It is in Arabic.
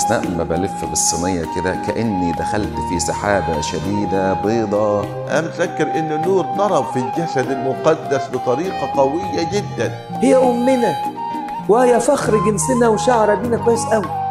أثناء ما بلف بالصينية كده كأني دخلت في سحابة شديدة بيضة. أنا متذكر إن النور ضرب في الجسد المقدس بطريقة قوية جدا. هي أمنا وهي فخر جنسنا وشعر بينا كويس قوي.